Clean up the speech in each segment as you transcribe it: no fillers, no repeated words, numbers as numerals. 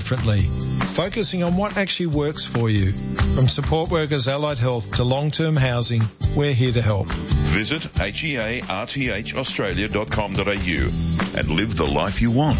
differently, focusing on what actually works for you. From support workers, allied health to long-term housing, we're here to help. Visit hearthaustralia.com.au and live the life you want.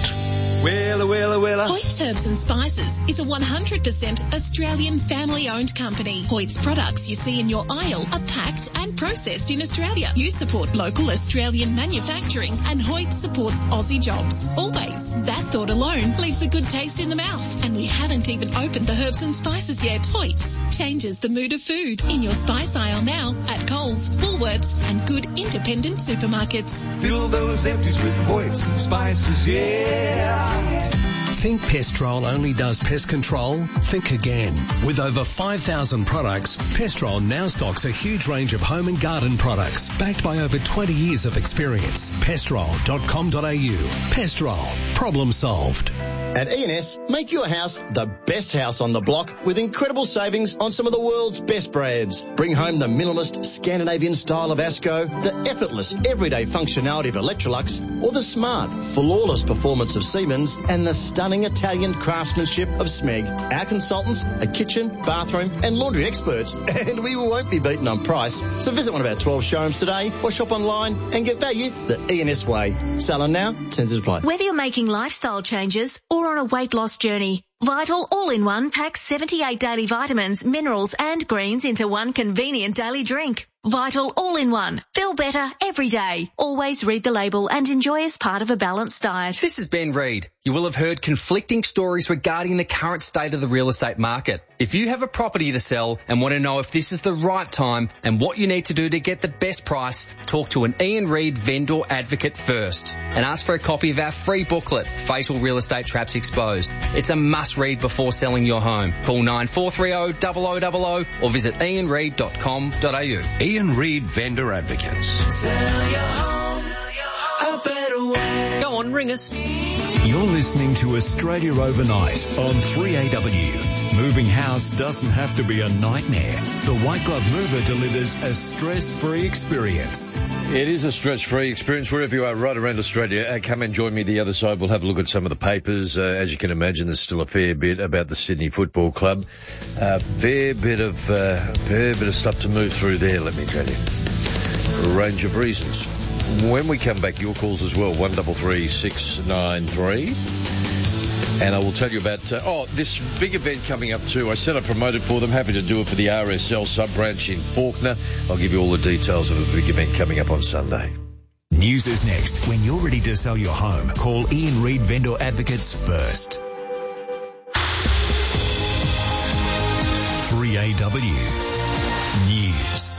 Hoyt's Herbs and Spices is a 100% Australian family-owned company. Hoyt's products you see in your aisle are packed and processed in Australia. You support local Australian manufacturing and Hoyt supports Aussie jobs. Always. That thought alone leaves a good taste in the mouth. And we haven't even opened the herbs and spices yet. Hoyt's changes the mood of food. In your spice aisle now at Coles, Woolworths and good independent supermarkets. Fill those empties with Hoyt's Spices, yeah. Think Pestrol only does pest control? Think again. With over 5,000 products, Pestrol now stocks a huge range of home and garden products backed by over 20 years of experience. Pestrol.com.au. Pestrol. Problem solved. At E&S, make your house the best house on the block with incredible savings on some of the world's best brands. Bring home the minimalist Scandinavian style of Asco, the effortless everyday functionality of Electrolux, or the smart, flawless performance of Siemens and the stunning Italian craftsmanship of Smeg. Our consultants are kitchen, bathroom and laundry experts, and we won't be beaten on price. So visit one of our 12 showrooms today or shop online and get value the E&S way. Selling now, terms apply. Whether you're making lifestyle changes or on a weight loss journey, Vital All-in-One packs 78 daily vitamins, minerals and greens into one convenient daily drink. Vital All-in-One. Feel better every day. Always read the label and enjoy as part of a balanced diet. This is Ben Reid. You will have heard conflicting stories regarding the current state of the real estate market. If you have a property to sell and want to know if this is the right time and what you need to do to get the best price, talk to an Ian Reid vendor advocate first and ask for a copy of our free booklet, Fatal Real Estate Traps Exposed. It's a must-read before selling your home. Call 9430 0000 or visit ianreid.com.au. Ian Reid Vendor Advocates. Sell your home a better way. Go on, ring us. You're listening to Australia Overnight on 3AW. Moving house doesn't have to be a nightmare. The White Glove Mover delivers a stress-free experience. It is a stress-free experience wherever you are right around Australia. Come and join me the other side. We'll have a look at some of the papers. As you can imagine, there's still a fair bit about the Sydney Football Club. Fair bit of stuff to move through there, let me tell you. A range of reasons. When we come back, your calls as well, 133 693. And I will tell you about, this big event coming up too. I said I promoted for them. Happy to do it for the RSL sub-branch in Fawkner. I'll give you all the details of a big event coming up on Sunday. News is next. When you're ready to sell your home, call Ian Reid Vendor Advocates first. 3AW News.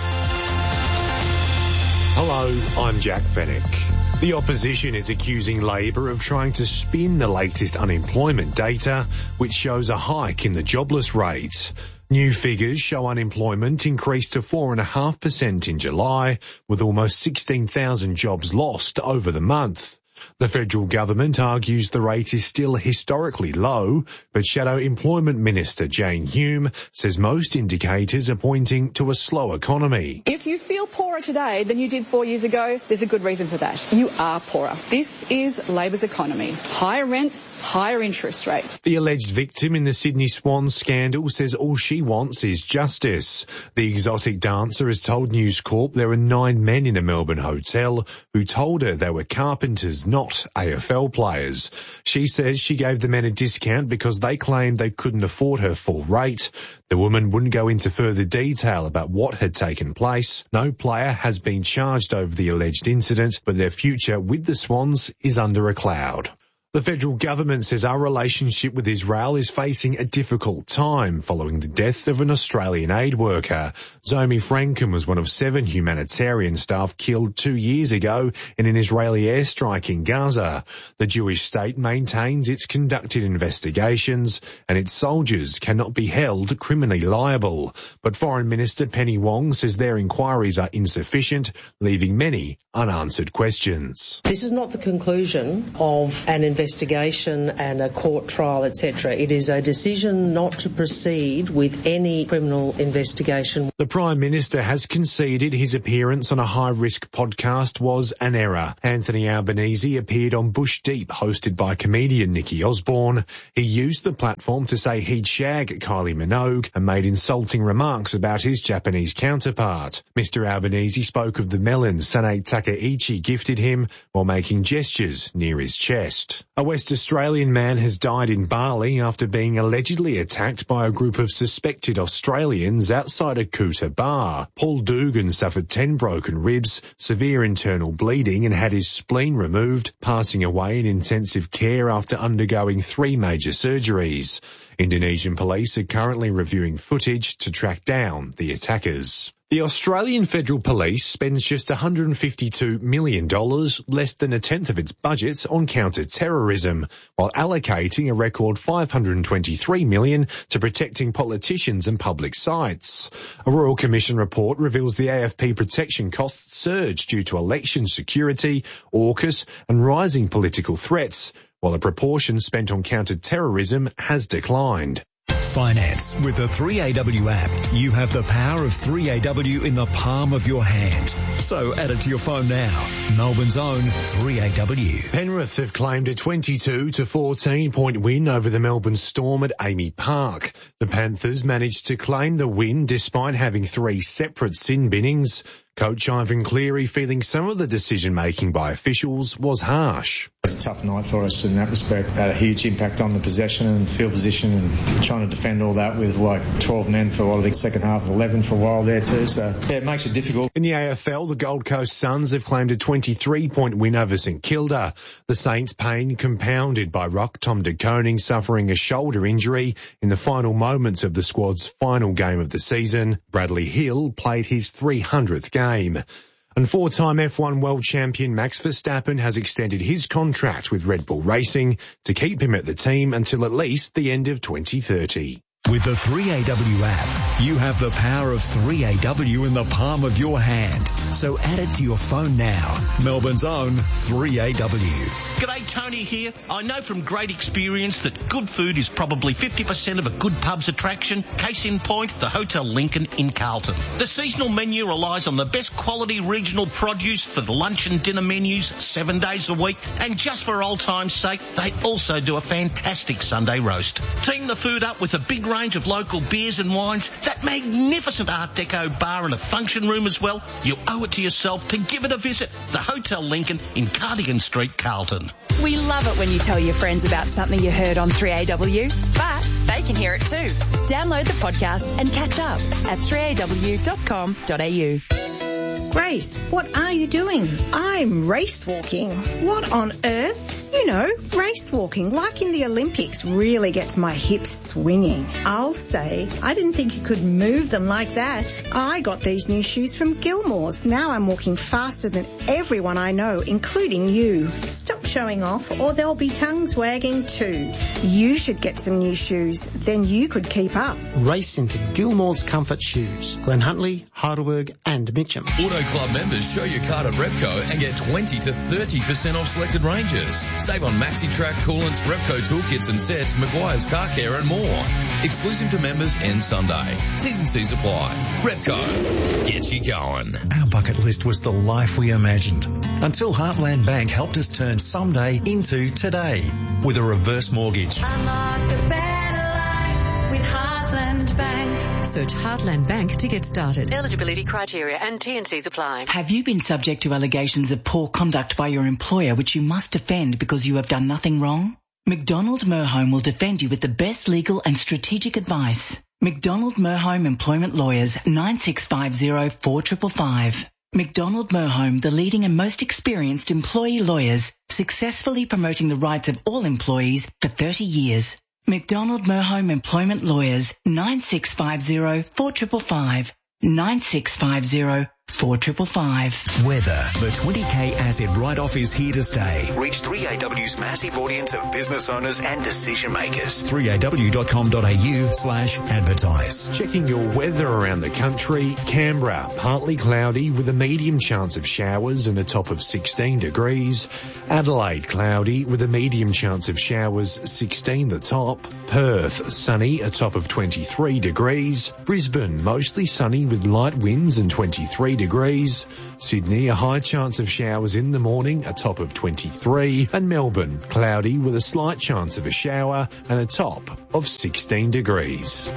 Hello, I'm Jack Fennick. The opposition is accusing Labor of trying to spin the latest unemployment data, which shows a hike in the jobless rate. New figures show unemployment increased to 4.5% in July, with almost 16,000 jobs lost over the month. The federal government argues the rate is still historically low, but Shadow Employment Minister Jane Hume says most indicators are pointing to a slow economy. If you feel poorer today than you did 4 years ago, there's a good reason for that. You are poorer. This is Labor's economy. Higher rents, higher interest rates. The alleged victim in the Sydney Swans scandal says all she wants is justice. The exotic dancer has told News Corp there were 9 men in a Melbourne hotel who told her they were carpenters, not AFL players. She says she gave the men a discount because they claimed they couldn't afford her full rate. The woman wouldn't go into further detail about what had taken place. No player has been charged over the alleged incident, but their future with the Swans is under a cloud. The federal government says our relationship with Israel is facing a difficult time following the death of an Australian aid worker. Zomi Franken was one of 7 humanitarian staff killed 2 years ago in an Israeli airstrike in Gaza. The Jewish state maintains it's conducted investigations and its soldiers cannot be held criminally liable. But Foreign Minister Penny Wong says their inquiries are insufficient, leaving many unanswered questions. This is not the conclusion of an investigation investigation and a court trial, etc. It is a decision not to proceed with any criminal investigation. The Prime Minister has conceded his appearance on a high-risk podcast was an error. Anthony Albanese appeared on Bush Deep, hosted by comedian Nikki Osborne. He used the platform to say he'd shag Kylie Minogue and made insulting remarks about his Japanese counterpart. Mr Albanese spoke of the melons Sane Takaichi gifted him while making gestures near his chest. A West Australian man has died in Bali after being allegedly attacked by a group of suspected Australians outside a Kuta bar. Paul Dugan suffered 10 broken ribs, severe internal bleeding and had his spleen removed, passing away in intensive care after undergoing 3 major surgeries. Indonesian police are currently reviewing footage to track down the attackers. The Australian Federal Police spends just $152 million, less than a tenth of its budget, on counter-terrorism, while allocating a record $523 million to protecting politicians and public sites. A Royal Commission report reveals the AFP protection costs surged due to election security, AUKUS and rising political threats, while the proportion spent on counter-terrorism has declined. Finance. With the 3AW app, you have the power of 3AW in the palm of your hand. So add it to your phone now. Melbourne's own 3AW. Penrith have claimed a 22-14 point win over the Melbourne Storm at Amy Park. The Panthers managed to claim the win despite having 3 separate sin binnings. Coach Ivan Cleary feeling some of the decision-making by officials was harsh. It's a tough night for us in that respect. Had a huge impact on the possession and field position and trying to defend all that with like 12 men for a lot of the second half, 11 for a while there too. So, yeah, it makes it difficult. In the AFL, the Gold Coast Suns have claimed a 23-point win over St Kilda. The Saints' pain compounded by rock Tom De Koning suffering a shoulder injury in the final moments of the squad's final game of the season. Bradley Hill played his 300th game. And 4-time F1 world champion Max Verstappen has extended his contract with Red Bull Racing to keep him at the team until at least the end of 2030. With the 3AW app, you have the power of 3AW in the palm of your hand. So add it to your phone now. Melbourne's own 3AW. G'day, Tony here. I know from great experience that good food is probably 50% of a good pub's attraction. Case in point, the Hotel Lincoln in Carlton. The seasonal menu relies on the best quality regional produce for the lunch and dinner menus 7 days a week. And just for old time's sake, they also do a fantastic Sunday roast. Team the food up with a big range of local beers and wines, that magnificent Art Deco bar and a function room as well. You owe it to yourself to give it a visit. The Hotel Lincoln in Cardigan Street, Carlton. We love it when you tell your friends about something you heard on 3AW, but they can hear it too. Download the podcast and catch up at 3aw.com.au. Grace, what are you doing? I'm race walking. What on earth? You know, race walking, like in the Olympics, really gets my hips swinging. I'll say, I didn't think you could move them like that. I got these new shoes from Gilmore's. Now I'm walking faster than everyone I know, including you. Stop showing off or there'll be tongues wagging too. You should get some new shoes, then you could keep up. Race into Gilmore's Comfort Shoes. Glen Huntly, Heidelberg and Mitcham. Auto Club members show your card at Repco and get 20 to 30% off selected ranges. Save on MaxiTrack, coolants, Repco toolkits and sets, Maguire's Car Care and more. Exclusive to members end Sunday. T's and C's apply. Repco gets you going. Our bucket list was the life we imagined until Heartland Bank helped us turn someday into today with a reverse mortgage. Unlock the better life with Heartland Bank. Search Heartland Bank to get started. Eligibility criteria and T&Cs apply. Have you been subject to allegations of poor conduct by your employer which you must defend because you have done nothing wrong? McDonald Merhome will defend you with the best legal and strategic advice. McDonald Merhome Employment Lawyers, 9650 4555. McDonald Merhome, the leading and most experienced employee lawyers, successfully promoting the rights of all employees for 30 years. McDonald Merhome Employment Lawyers, 9650 4555. 9650 4555. Weather. The 20K asset write-off is here to stay. Reach 3AW's massive audience of business owners and decision makers. 3aw.com.au/advertise. Checking your weather around the country. Canberra, partly cloudy with a medium chance of showers and a top of 16 degrees. Adelaide, cloudy with a medium chance of showers, 16 the top. Perth, sunny, a top of 23 degrees. Brisbane, mostly sunny with light winds and 23 degrees. Sydney, a high chance of showers in the morning, a top of 23. And Melbourne, cloudy with a slight chance of a shower and a top of 16 degrees.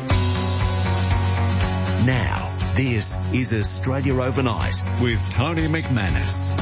Now, this is Australia Overnight with Tony McManus.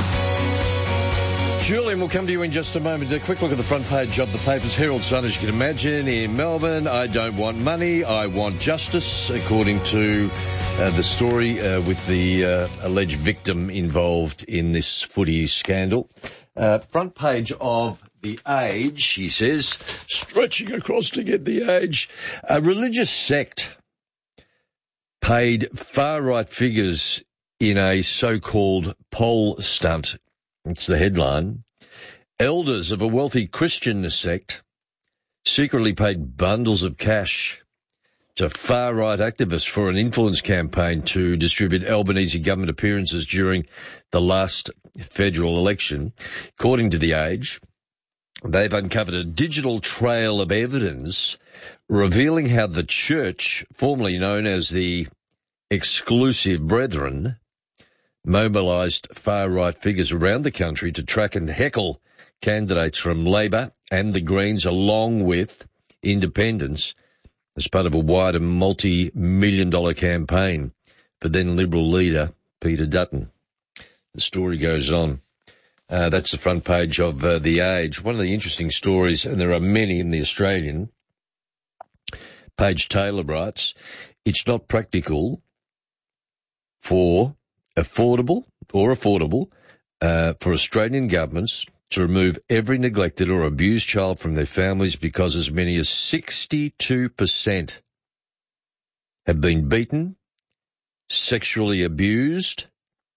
Julian, we'll come to you in just a moment. A quick look at the front page of the papers. Herald Sun, as you can imagine, in Melbourne. I don't want money, I want justice, according to the story with the alleged victim involved in this footy scandal. Front page of The Age, he says, stretching across to get The Age. A religious sect paid far-right figures in a so-called poll stunt. It's the headline. Elders of a wealthy Christian sect secretly paid bundles of cash to far-right activists for an influence campaign to distribute Albanese government appearances during the last federal election. According to The Age, they've uncovered a digital trail of evidence revealing how the church, formerly known as the Exclusive Brethren, mobilised far-right figures around the country to track and heckle candidates from Labor and the Greens, along with independents, as part of a wider multi-million-dollar campaign for then Liberal leader Peter Dutton. The story goes on. That's the front page of The Age. One of the interesting stories, and there are many in The Australian, Paige Taylor writes, it's not practical for affordable for Australian governments to remove every neglected or abused child from their families because as many as 62% have been beaten, sexually abused,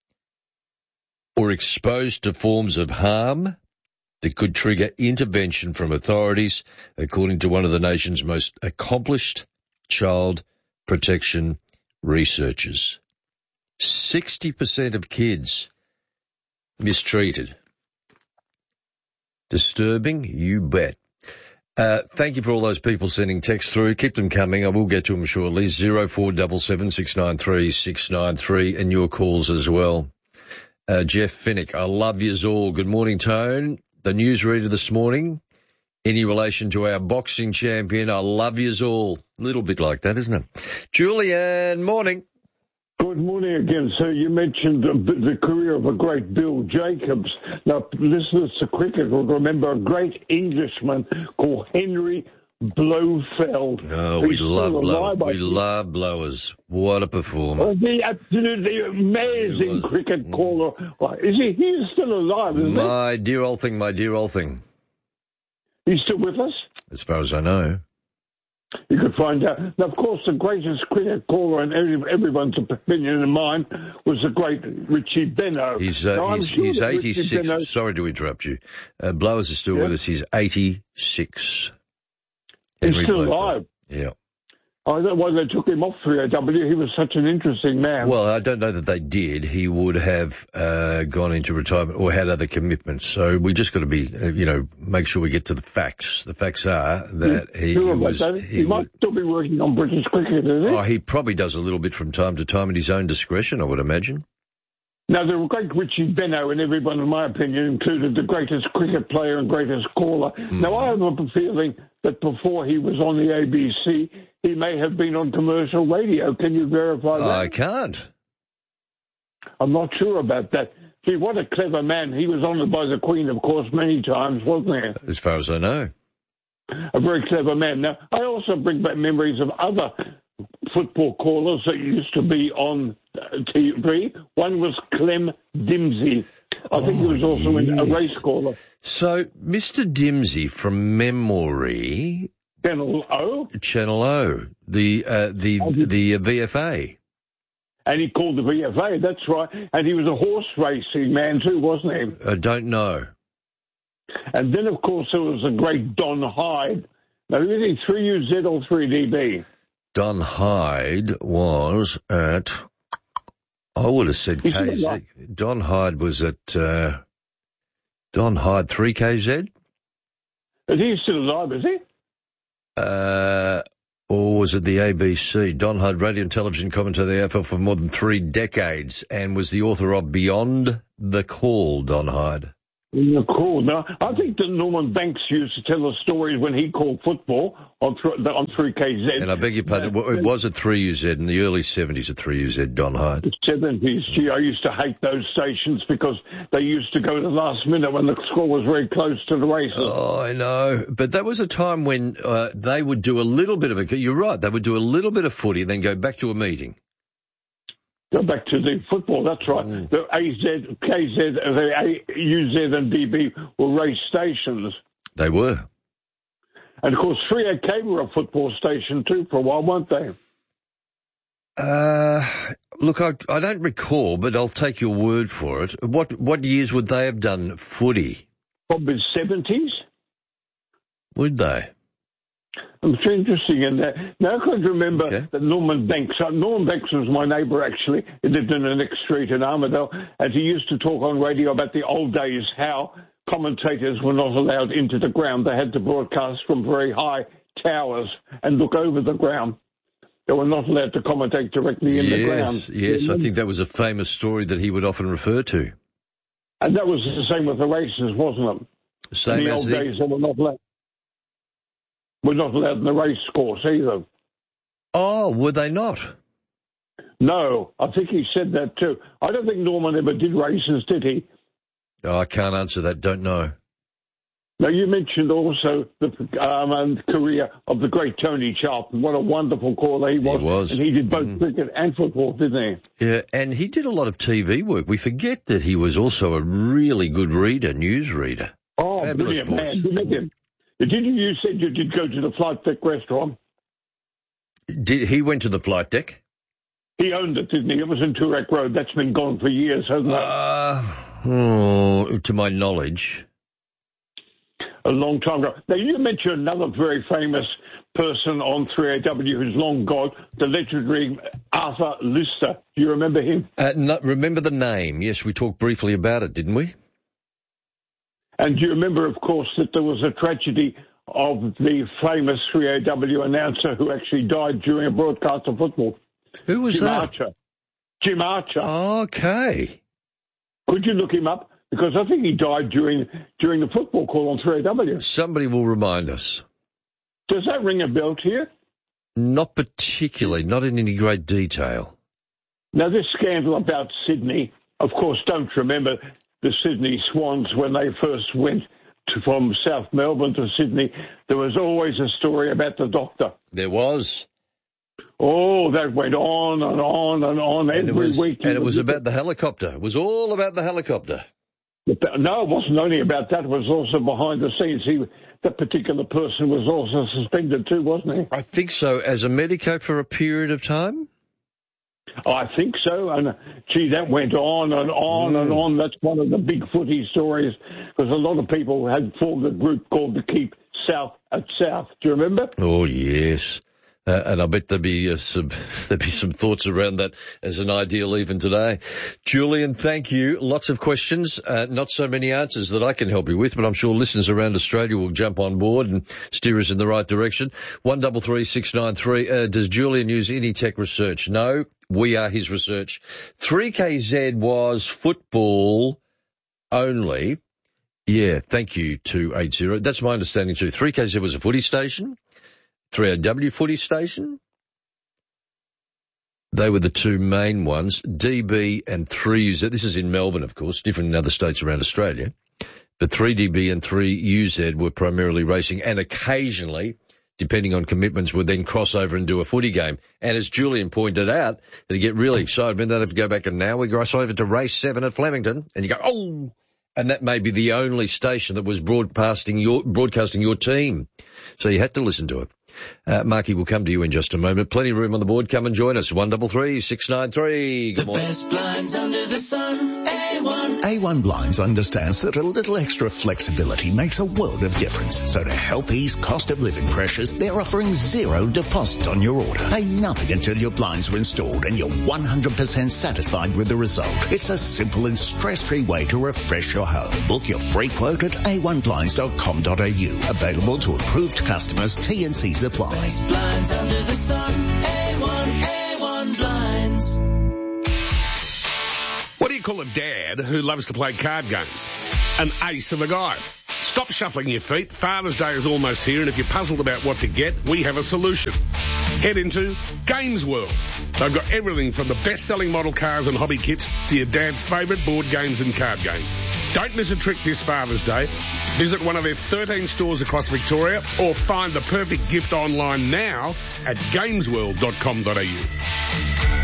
or exposed to forms of harm that could trigger intervention from authorities, according to one of the nation's most accomplished child protection researchers. 60% of kids mistreated. Disturbing, you bet. Thank you for all those people sending texts through. Keep them coming. I will get to them shortly. 0477 693 693 and your calls as well. Jeff Finnick, I love yous all. Good morning, Tone. The newsreader this morning, any relation to our boxing champion, I love yous all. A little bit like that, isn't it? Julian, morning. Good morning again, sir. You mentioned the career of a great Bill Jacobs. Now, listeners to cricket will remember a great Englishman called Henry Blofeld. Oh, we love blowers. What a performer. The absolutely amazing cricket caller. He's still alive, isn't he? My dear old thing. He's still with us? As far as I know. You could find out. Now, of course, the greatest cricket caller in everyone's opinion and mine was the great Richie Benaud. He's 86. Sorry to interrupt you. Blowers is still with us. He's 86. He's still alive. Yeah. I don't know why they took him off 3AW. He was such an interesting man. Well, I don't know that they did. He would have gone into retirement or had other commitments. So we just got to be, make sure we get to the facts. The facts are that he might still be working on British cricket, is he? Oh, he probably does a little bit from time to time at his own discretion, I would imagine. Now, the great Richie Benaud, and everyone, in my opinion, included the greatest cricket player and greatest caller. Now, I have a feeling that before he was on the ABC, he may have been on commercial radio. Can you verify that? I can't. I'm not sure about that. See, what a clever man. He was honoured by the Queen, of course, many times, wasn't he? As far as I know. A very clever man. Now, I also bring back memories of other football callers that used to be on TV. One was Clem Dimsey. I think he was also a race caller. So, Mr. Dimsey, from memory... Channel O? Channel O, the VFA. And he called the VFA, that's right. And he was a horse racing man too, wasn't he? I don't know. And then, of course, there was the great Don Hyde. Now, is he 3UZ or 3DB? Don Hyde was at, I would have said KZ. Don Hyde was at, Don Hyde 3KZ? Is he still alive, is he? Or was it the ABC? Don Hyde, radio and television commentator of the AFL for more than 3 decades, and was the author of Beyond the Call, Don Hyde. Cool. Now, I think that Norman Banks used to tell us stories when he called football on 3KZ. And I beg your pardon, it was at 3UZ in the early 70s at 3UZ, Don Hyde. The 70s. Gee, I used to hate those stations because they used to go to the last minute when the score was very close to the races. Oh, I know. But that was a time when they would do a little bit of it. You're right, they would do a little bit of footy and then go back to a meeting. Go back to the football, that's right. The AZ, KZ, the UZ and DB were race stations. They were. And, of course, 3AK were a football station, too, for a while, weren't they? Look, I don't recall, but I'll take your word for it. What years would they have done footy? Probably 70s. Would they? It's interesting in that. Now I can remember that Norman Banks was my neighbour, actually. He lived in the next street in Armidale, and he used to talk on radio about the old days, how commentators were not allowed into the ground. They had to broadcast from very high towers and look over the ground. They were not allowed to commentate directly in the ground. Yes, I think that was a famous story that he would often refer to. And that was the same with the races, wasn't it? Same in the as old days, they were not allowed. We're not allowed in the race course either. Oh, were they not? No, I think he said that too. I don't think Norman ever did races, did he? Oh, I can't answer that, don't know. Now, you mentioned also the career of the great Tony Charlton. What a wonderful caller he was. He was. And he did both cricket and football, didn't he? Yeah, and he did a lot of TV work. We forget that he was also a really good reader, newsreader. Oh, Fabulous brilliant, voice. man. You said you did go to the Flight Deck restaurant? He went to the Flight Deck? He owned it, didn't he? It was in Turek Road. That's been gone for years, hasn't it? To my knowledge. A long time ago. Now, you mentioned another very famous person on 3AW who's long gone, the legendary Arthur Lister. Do you remember him? Remember the name. Yes, we talked briefly about it, didn't we? And do you remember, of course, that there was a tragedy of the famous 3AW announcer who actually died during a broadcast of football? Who was that? Jim Archer. Okay. Could you look him up? Because I think he died during the football call on 3AW. Somebody will remind us. Does that ring a bell to you? Not particularly, not in any great detail. Now, this scandal about Sydney, of course, don't remember the Sydney Swans when they first went from South Melbourne to Sydney. There was always a story about the doctor. There was. Oh, that went on and on and on every week. And it was about the helicopter. It was all about the helicopter. No, it wasn't only about that. It was also behind the scenes. That particular person was also suspended too, wasn't he? I think so. As a medico for a period of time? I think so. And, gee, that went on and on and on. That's one of the big footy stories because a lot of people had formed a group called the Keep South at South. Do you remember? Oh, yes. And I bet there'd be some thoughts around that as an ideal even today. Julian, thank you. Lots of questions, not so many answers that I can help you with, but I'm sure listeners around Australia will jump on board and steer us in the right direction. 133693. Does Julian use any tech research? No, we are his research. 3KZ was football only. Yeah, thank you, 280. That's my understanding too. 3KZ was a footy station. 3AW footy station. They were the two main ones. DB and 3UZ. This is in Melbourne, of course, different in other states around Australia. But 3DB and 3UZ were primarily racing and occasionally, depending on commitments, would then cross over and do a footy game. And as Julian pointed out, they get really excited when they have to go back and now we cross over to race 7 at Flemington and you go, oh! And that may be the only station that was broadcasting your team. So you had to listen to it. Marky, will come to you in just a moment. Plenty of room on the board. Come and join us. 133 693. Good morning. Best blinds under the sun. A1. A1 Blinds understands that a little extra flexibility makes a world of difference. So to help ease cost of living pressures, they're offering zero deposit on your order. Pay nothing until your blinds are installed and you're 100% satisfied with the result. It's a simple and stress-free way to refresh your home. Book your free quote at a1blinds.com.au. Available to approved customers. T&Cs apply. Best blinds under the sun. A1 Blinds. What do you call a dad who loves to play card games? An ace of a guy. Stop shuffling your feet. Father's Day is almost here, and if you're puzzled about what to get, we have a solution. Head into Games World. They've got everything from the best-selling model cars and hobby kits to your dad's favourite board games and card games. Don't miss a trick this Father's Day. Visit one of their 13 stores across Victoria or find the perfect gift online now at gamesworld.com.au.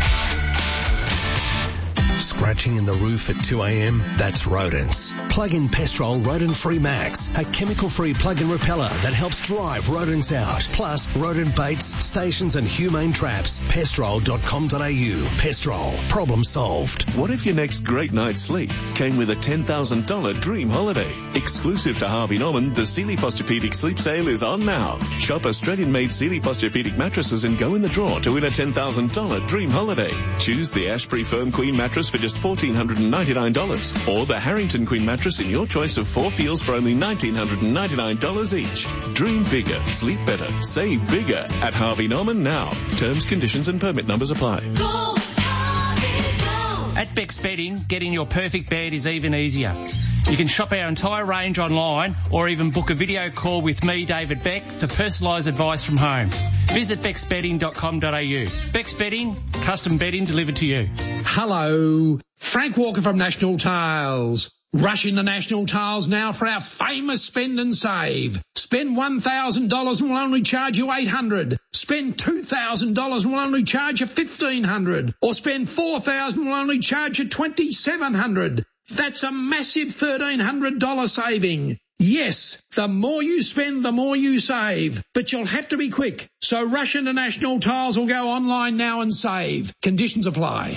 Scratching in the roof at 2 a.m? That's rodents. Plug in Pestrol Rodent Free Max, a chemical-free plug-in repeller that helps drive rodents out. Plus, rodent baits, stations and humane traps. Pestrol.com.au. Pestrol. Problem solved. What if your next great night's sleep came with a $10,000 dream holiday? Exclusive to Harvey Norman, the Sealy Posturepedic Sleep Sale is on now. Shop Australian-made Sealy Posturepedic mattresses and go in the draw to win a $10,000 dream holiday. Choose the Ashbury Firm Queen mattress for just $1,499, or the Harrington Queen mattress in your choice of 4 feels for only $1,999 each. Dream bigger, sleep better, save bigger at Harvey Norman now. Terms, conditions and permit numbers apply. Go, Harvey, go. At Beck's Bedding, getting your perfect bed is even easier. You can shop our entire range online or even book a video call with me, David Beck, for personalised advice from home. Visit becksbedding.com.au. Beck's Bedding, custom bedding delivered to you. Hello, Frank Walker from National Tiles. Rush into National Tiles now for our famous spend and save. Spend $1,000 and we'll only charge you $800. Spend $2,000 and we'll only charge you $1,500. Or spend $4,000 and we'll only charge you $2,700. That's a massive $1,300 saving. Yes, the more you spend, the more you save. But you'll have to be quick. So rush into National Tiles or go online now and save. Conditions apply.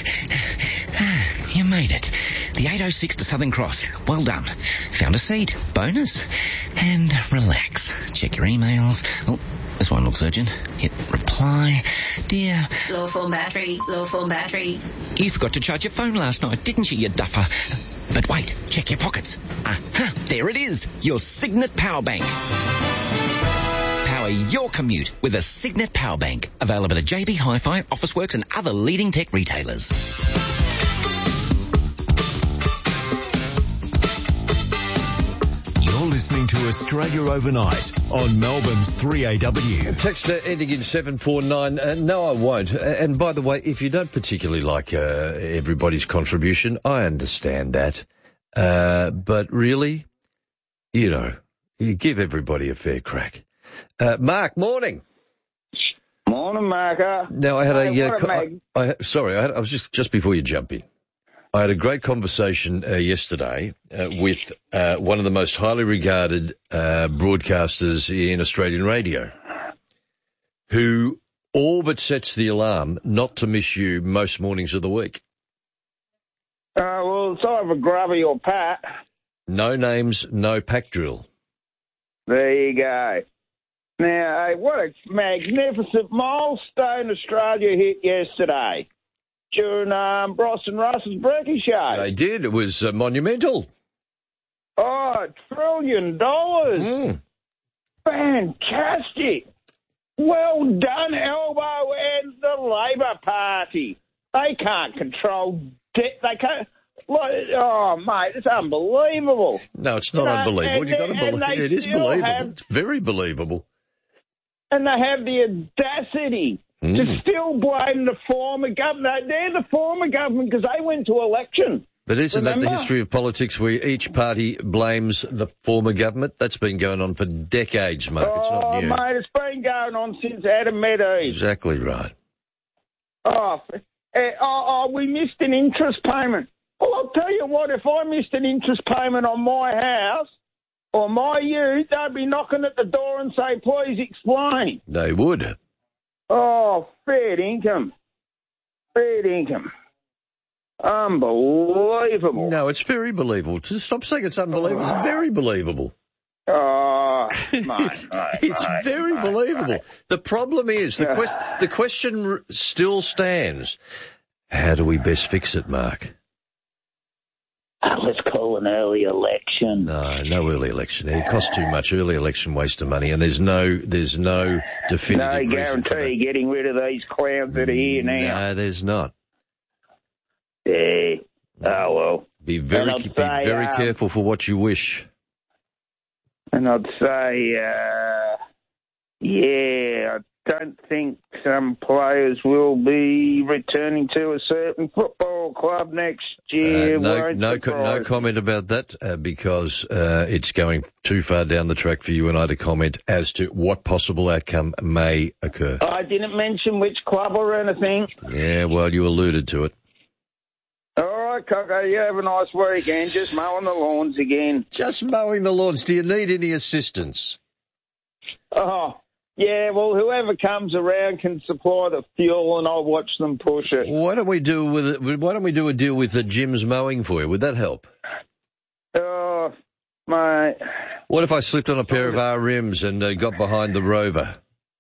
You made it. The 806 to Southern Cross. Well done. Found a seat. Bonus. And relax. Check your emails. Oh, this one looks urgent. Hit reply. Dear. Low phone battery. Low phone battery. You forgot to charge your phone last night, didn't you duffer? But wait, check your pockets. Aha, there it is. Your Signet Power Bank. Power your commute with a Signet Power Bank. Available at JB Hi-Fi, Officeworks and other leading tech retailers. Listening to Australia Overnight on Melbourne's 3AW. Text ending in 749. No, I won't. And by the way, if you don't particularly like everybody's contribution, I understand that. But really, you give everybody a fair crack. Mark, morning. Morning, Marker. Now, I had I was just before you jump in. I had a great conversation yesterday with one of the most highly regarded broadcasters in Australian radio, who all but sets the alarm not to miss you most mornings of the week. Well, it's either Grubby or Pat. No names, no pack drill. There you go. Now, what a magnificent milestone Australia hit yesterday. During Bros and Russ's Breaky Show. They did. It was monumental. Oh, $1 trillion. Fantastic. Well done, Elbow and the Labor Party. They can't control debt. They can't. Oh, mate, it's unbelievable. No, it's not unbelievable. You've got to believe it. Is believable. It's very believable. And they have the audacity to still blame the former government. They're the former government because they went to election. But isn't that the history of politics where each party blames the former government? That's been going on for decades, Mark. It's not new. Mate, it's been going on since Adam Meadows. Exactly right. We missed an interest payment. Well, I'll tell you what, if I missed an interest payment on my house, or my youth, they'd be knocking at the door and say, please explain. They would. Oh, fair income. Fair income. Unbelievable. No, it's very believable. Just stop saying it's unbelievable. It's very believable. Oh, It's very believable. The problem is, the question still stands. How do we best fix it, Mark? Let's call an early election. No early election. It costs too much. Early election, waste of money, and there's no definitive No guarantee getting rid of these clowns that are here now. No, there's not. Yeah. Oh, well. Be very careful for what you wish. And I'd say, I don't think some players will be returning to a certain football club next year. No comment about that because it's going too far down the track for you and I to comment as to what possible outcome may occur. I didn't mention which club or anything. Yeah, well, you alluded to it. All right, Coco, you have a nice weekend. Just mowing the lawns again. Just mowing the lawns. Do you need any assistance? Oh, yeah, well, whoever comes around can supply the fuel and I'll watch them push it. Why don't we do a deal with the Jim's mowing for you? Would that help? Oh, mate. What if I slipped on a pair of R rims and got behind the Rover?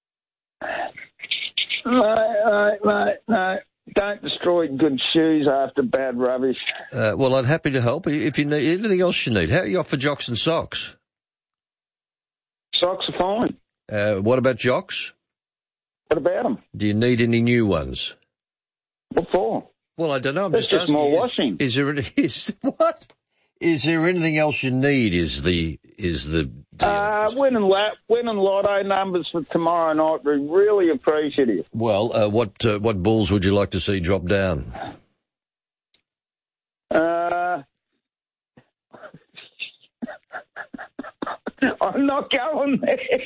Mate, no. Don't destroy good shoes after bad rubbish. Well, I'd happy to help. If you need anything else you need, how are you off for jocks and socks? Socks are fine. What about jocks? What about them? Do you need any new ones? What for? Well, I don't know. I'm That's just more washing. Is there anything else you need? Is the win and lotto numbers for tomorrow night. We're really appreciative. Well, what balls would you like to see drop down? I'm not going there.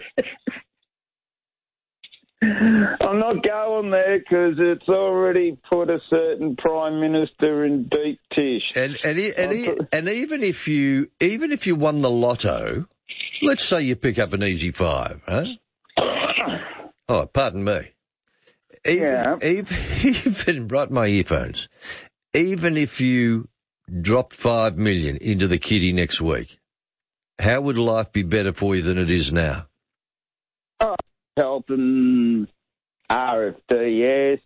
I'm not going there because it's already put a certain Prime Minister in deep tish. And even if you won the lotto, let's say you pick up an easy 5, huh? Oh, pardon me. Even brought my earphones. Even if you dropped $5 million into the kitty next week, how would life be better for you than it is now? Helping RFDS,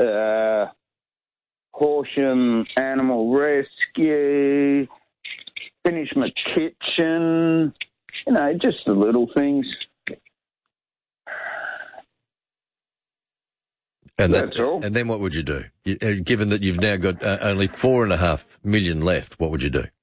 Horsham Animal Rescue, finish my kitchen, just the little things. And that's all. And then what would you do? Given that you've now got only $4.5 million left, what would you do?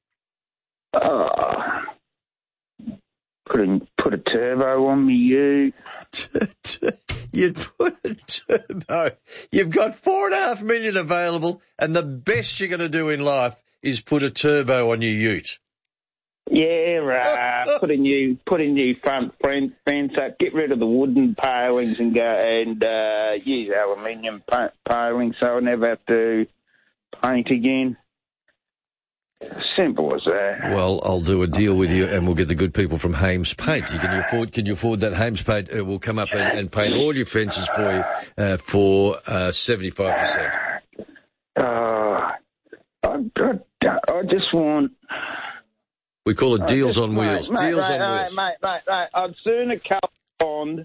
Put a turbo on me, you. You'd put a turbo. You've got $4.5 million available, and the best you're going to do in life is put a turbo on your ute. Yeah, put a new front fence up, get rid of the wooden palings and use aluminium palings so I never have to paint again. Simple as that. Well, I'll do a deal with you, and we'll get the good people from Hames Paint. Can you afford that? Hames Paint will come up and paint all your fences for you for 75%. I just want. We call it deals on wheels. Deals on wheels. Mate, I'd sooner cut on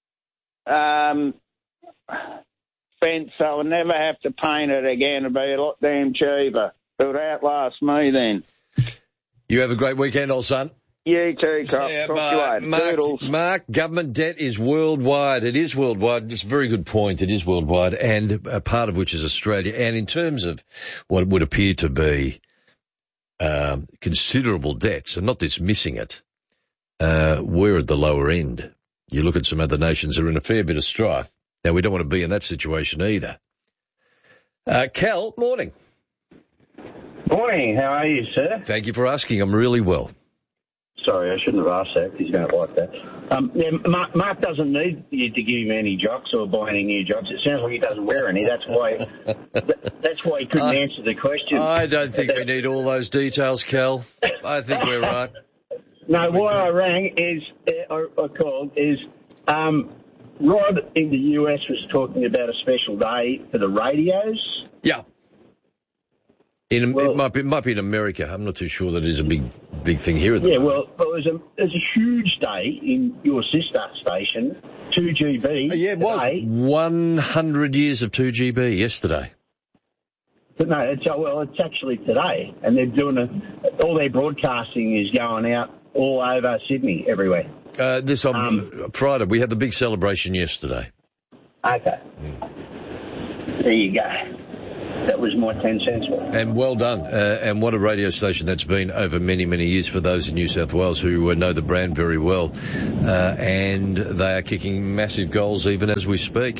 fence so I'll never have to paint it again. It'll be a lot damn cheaper. It would outlast me then. You have a great weekend, old son. You too, Cop. Talk to you later. Mark, government debt is worldwide. It is worldwide. It's a very good point. It is worldwide, and a part of which is Australia. And in terms of what would appear to be considerable debts, and not dismissing it, we're at the lower end. You look at some other nations that are in a fair bit of strife. Now, we don't want to be in that situation either. Cal, morning. Morning, how are you, sir? Thank you for asking. I'm really well. Sorry, I shouldn't have asked that. He's going to like that. Mark doesn't need you to give him any jocks or buy any new jocks. It sounds like he doesn't wear any. That's why he couldn't answer the question. I don't think we need all those details, Cal. I think we're right. No, why I rang is, I called, is Rod in the US was talking about a special day for the radios. Yeah. It might be in America. I'm not too sure that it is a big thing here at the moment. Well, there's a huge day in your sister station, 2GB. Yeah, it was 100 years of 2GB yesterday. But no, it's actually today, and they're doing all their broadcasting is going out all over Sydney, everywhere. This on Friday, we had the big celebration yesterday. Okay. There you go. That was my 10 cents worth. And well done. And what a radio station that's been over many, many years for those in New South Wales who know the brand very well. And they are kicking massive goals even as we speak.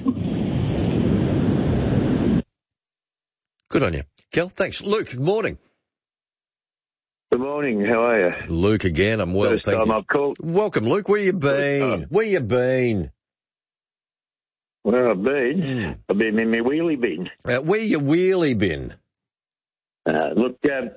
Good on you. Kel, thanks. Luke, good morning. Good morning. How are you? Luke again. I'm well, thank you. First time I've called. Welcome, Luke. Where you been? Where you been? Where I've been? I've been in my wheelie bin. Where you wheelie bin? Look, the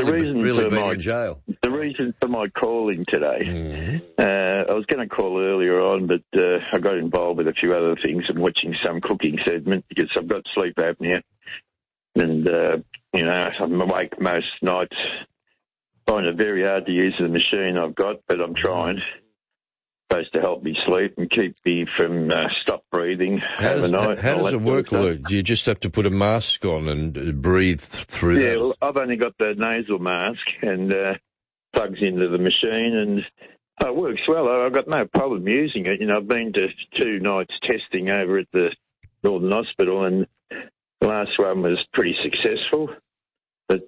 reason for my calling today, I was going to call earlier on, but I got involved with a few other things and watching some cooking segment because I've got sleep apnea. And, I'm awake most nights. Find it very hard to use the machine I've got, but I'm trying. Supposed to help me sleep and keep me from stop breathing overnight. How does it work, Luke? Do you just have to put a mask on and breathe through that? Yeah, well, I've only got the nasal mask and plugs into the machine and it works well. I've got no problem using it. I've been to 2 nights testing over at the Northern Hospital and the last one was pretty successful. But,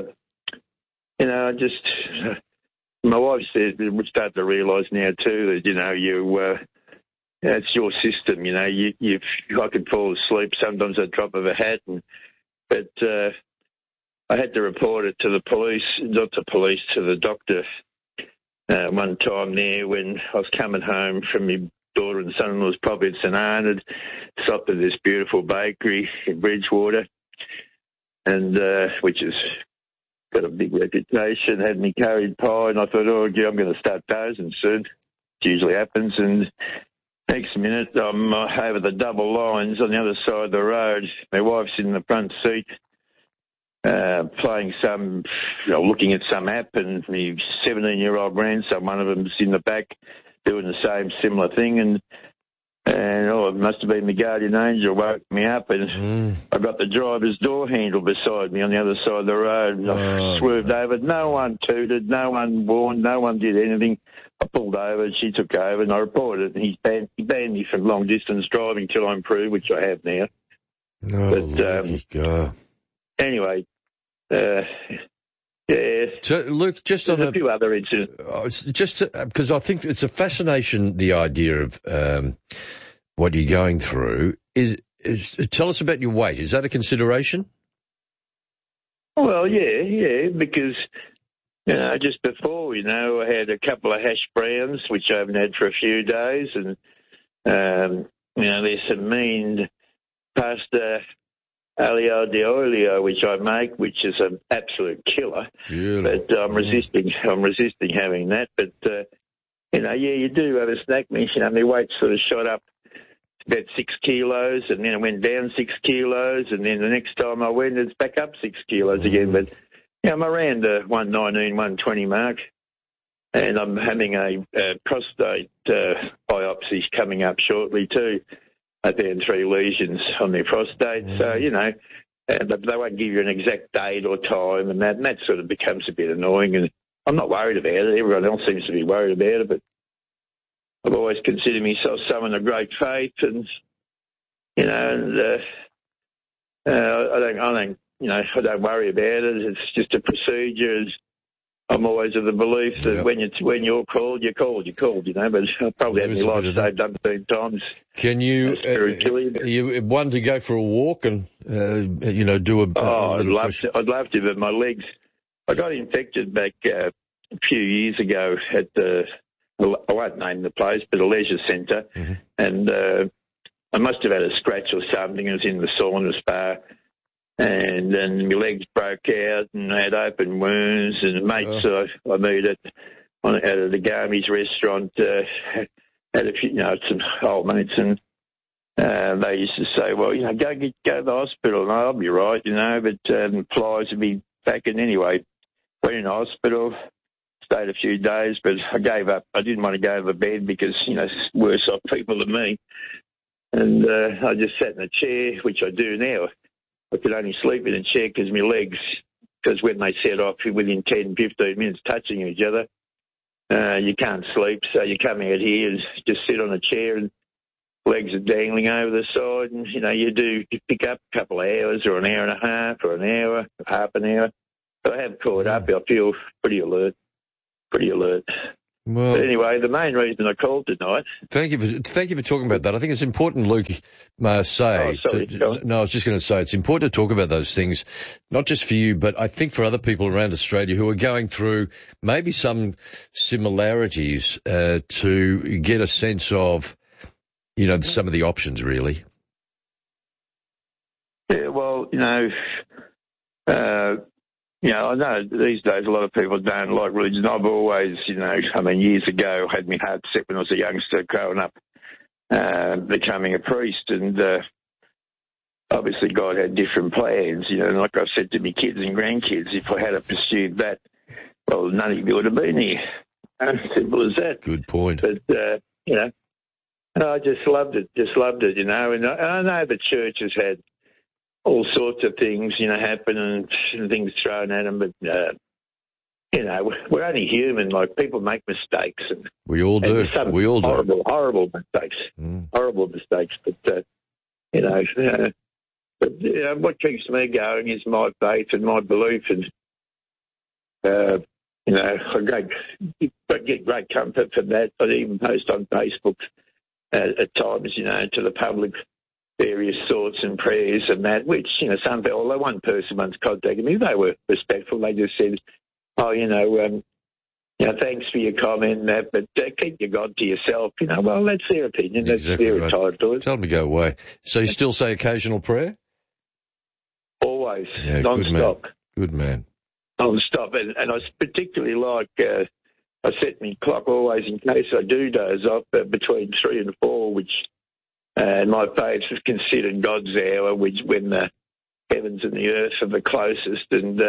my wife said, we're starting to realise now too that, it's your system, I could fall asleep sometimes at the drop of a hat. But I had to report it to the police, to the doctor one time there when I was coming home from my daughter and son-in-law's property at St Arnaud, stopped at this beautiful bakery in Bridgewater, and which has got a big reputation, had me carried pie, and I thought, I'm going to start dozing soon. It usually happens, and next minute I'm over the double lines on the other side of the road. My wife's in the front seat, playing looking at some app, and my 17-year-old grandson, one of them's in the back, doing the same similar thing, and it must have been the guardian angel woke me up, and I got the driver's door handle beside me on the other side of the road, and I swerved over. No one tooted, no one warned, no one did anything. I pulled over, and she took over, and I reported it, and he banned me from long-distance driving till I improved, which I have now. Anyway, yeah. So, Luke, just on a few other incidents. Because I think it's a fascination, the idea of what you're going through. Tell us about your weight. Is that a consideration? Well, yeah, because just before, I had a couple of hash browns, which I haven't had for a few days, and there's some mean pasta aglio di olio, which I make, which is an absolute killer. Beautiful. But I'm resisting having that. But, you do have a snack. My weight sort of shot up about 6 kilos, and then it went down 6 kilos, and then the next time I went, it's back up 6 kilos again. But, I'm around the 119, 120 mark, and I'm having a prostate biopsy coming up shortly too. I found 3 lesions on their prostate, so, but they won't give you an exact date or time, and that sort of becomes a bit annoying, and I'm not worried about it. Everyone else seems to be worried about it, but I've always considered myself someone of great faith, and, I don't worry about it. It's just a procedure. I'm always of the belief that when you're called, you're called, but I've probably had my life saved 17 times. Can you, you one to go for a walk and, do a... I'd love to, but my legs, I got infected back a few years ago at I won't name the place, but a leisure centre, and I must have had a scratch or something. It was in the sauna spa. And then my legs broke out and I had open wounds, and mates I meet at out of the Garmies restaurant, had a few, some old mates, and they used to say, well, go to the hospital, and I'll be right, but Plies would be back in anyway. Went in hospital, stayed a few days, but I gave up. I didn't want to go to bed because, worse off people than me. And I just sat in a chair, which I do now. I could only sleep in a chair because my legs, because when they set off within 10, 15 minutes touching each other, you can't sleep. So you come out here and just sit on a chair and legs are dangling over the side. And, you pick up a couple of hours or an hour and a half or an hour, half an hour. But I have caught up. I feel pretty alert. Well, but anyway, the main reason I called tonight. Thank you for talking about that. I think it's important, Luke, I was just going to say it's important to talk about those things, not just for you, but I think for other people around Australia who are going through maybe some similarities to get a sense of, some of the options, really. Yeah, well, I know these days a lot of people don't like religion. I've always, years ago I had my heart set when I was a youngster growing up, becoming a priest, and obviously God had different plans, like I've said to my kids and grandkids, if I had pursued that, well, none of you would have been here. Simple as that. Good point. But, I just loved it, and I know the church has had all sorts of things, happen and things thrown at them. But, we're only human. Like, people make mistakes. And we all do. We all do. Horrible mistakes. Horrible mistakes. But, what keeps me going is my faith and my belief. And, I get great comfort from that. I even post on Facebook at times, to the public, various thoughts and prayers and that, which, some people, although one person once contacted me, they were respectful. They just said, thanks for your comment and that, but keep your God to yourself. Well, that's their opinion. That's their entitled to it. Tell them to go away. So you still say occasional prayer? Always. Yeah, non-stop. Good man. Non-stop. And I particularly like, I set my clock always in case I do doze off between 3 and 4, which my faith is considered God's hour, which when the heavens and the earth are the closest. And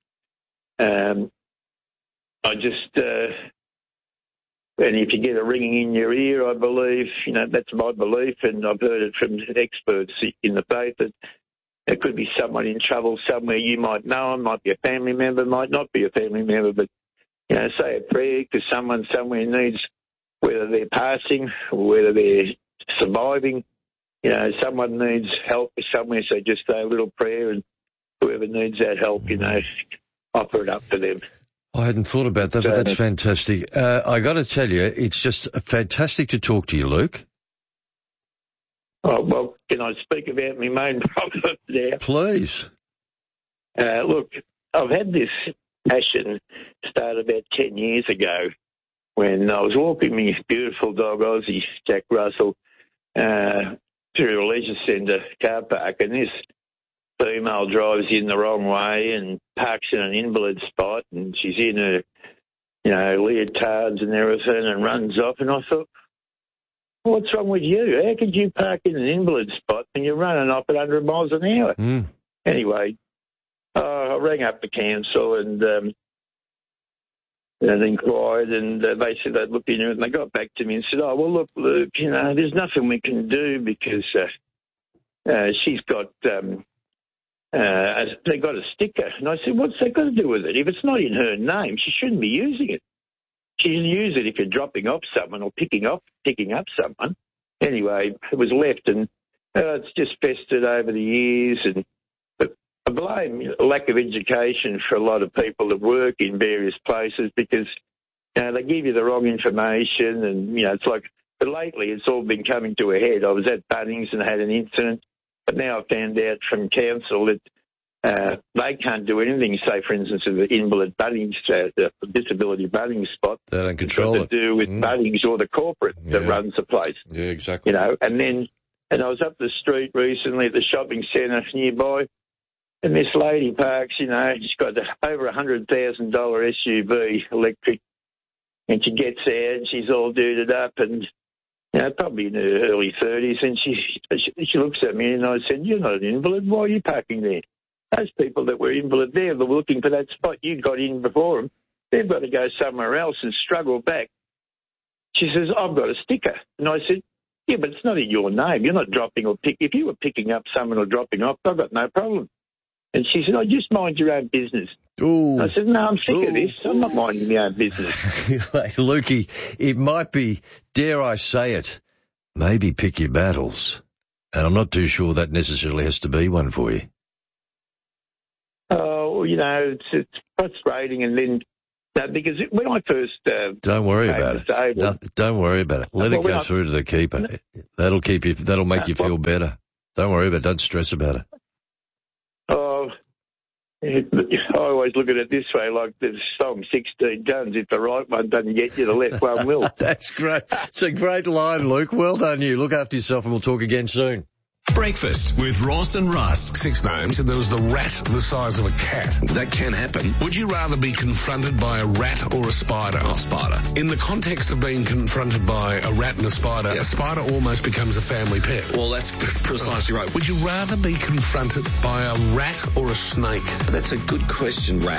I just, and if you get a ringing in your ear, I believe, that's my belief, and I've heard it from experts in the faith that there could be someone in trouble somewhere. You might know them, might be a family member, might not be a family member, but, say a prayer because someone somewhere needs, whether they're passing or whether they're surviving, someone needs help somewhere, so just say a little prayer, and whoever needs that help, offer it up for them. I hadn't thought about that, but that's fantastic. I got to tell you, it's just fantastic to talk to you, Luke. Oh, well, can I speak about my main problem now? Please. Look, I've had this passion start about 10 years ago when I was walking my beautiful dog, Aussie, Jack Russell, through a leisure centre car park, and this female drives in the wrong way and parks in an invalid spot, and she's in her, leotards and everything, and runs off. And I thought, what's wrong with you? How could you park in an invalid spot and you're running off at 100 miles an hour? Anyway, I rang up the council and inquired, and they said they'd look into it, and they got back to me and said, oh, well, look, Luke, there's nothing we can do because she's got, they got a sticker. And I said, what's that got to do with it? If it's not in her name, she shouldn't be using it. She should use it if you're dropping off someone or picking up someone. Anyway, it was left, and it's just festered over the years, and I blame lack of education for a lot of people that work in various places because they give you the wrong information, and it's like. But lately, it's all been coming to a head. I was at Bunnings and had an incident, but now I found out from council that they can't do anything. Say, for instance, in the invalid Bunnings, the disability Bunnings spot, they don't control it. It's got to do with Bunnings or the corporate that runs the place. Yeah, exactly. And I was up the street recently at the shopping centre nearby. And this lady parks, she's got over $100,000 SUV, electric, And she gets there and she's all duded up and, probably in her early 30s. And she looks at me and I said, "You're not an invalid. Why are you parking there? Those people that were invalid there, they were looking for that spot. You got in before them. They've got to go somewhere else and struggle back." She says, "I've got a sticker." And I said, "Yeah, but it's not in your name. You're not dropping or picking. If you were picking up someone or dropping off, I've got no problem." And she said, "Oh, just mind your own business." Ooh. I said, "No, I'm sick of this. I'm not minding my own business." Hey, Lukey, it might be, dare I say it, maybe pick your battles. And I'm not too sure that necessarily has to be one for you. Oh, it's frustrating. And then, because when I first... Don't worry about it. No, don't worry about it. Let it go through to the keeper. That'll make you feel better. Don't worry about it. Don't stress about it. Oh, I always look at it this way, like the song 16 Guns. If the right one doesn't get you, the left one will. That's great. It's a great line, Luke. Well done, you. Look after yourself and we'll talk again soon. Breakfast with Ross and Rusk. 6 names, and there was the rat the size of a cat. That can happen. Would you rather be confronted by a rat or a spider? Oh, spider. In the context of being confronted by a rat and a spider almost becomes a family pet. Well, that's precisely right. Would you rather be confronted by a rat or a snake? That's a good question, rat.